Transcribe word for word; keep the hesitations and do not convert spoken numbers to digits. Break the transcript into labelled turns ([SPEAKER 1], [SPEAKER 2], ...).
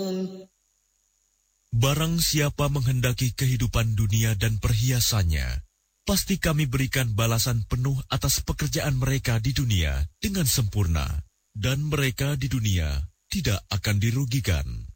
[SPEAKER 1] Barang siapa menghendaki kehidupan dunia dan perhiasannya, pasti kami berikan balasan penuh atas pekerjaan mereka di dunia dengan sempurna, dan mereka di dunia tidak akan dirugikan.